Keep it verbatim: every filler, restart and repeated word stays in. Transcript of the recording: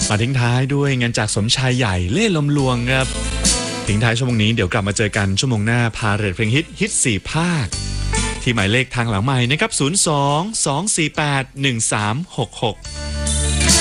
มาทิ้งท้ายด้วยงานจากสมชายใหญ่เล่ลมลวงครับทิ้งท้ายชั่วโมงนี้เดี๋ยวกลับมาเจอกันชั่วโมงหน้าพาเรทเพลงฮิตฮิตสี่ภาคที่หมายเลขทางหลังใหม่นะครับศูนย์ สอง สอง สี่ แปด หนึ่ง สาม หก หก